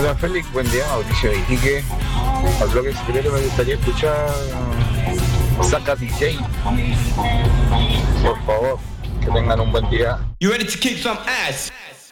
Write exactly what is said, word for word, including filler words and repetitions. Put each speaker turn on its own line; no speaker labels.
Hola Félix, buen día, Mauricio de Iquique. Al bloque secreto me gustaría escuchar Saca D J. Por favor, que tengan un buen día.
You ready to kick some ass?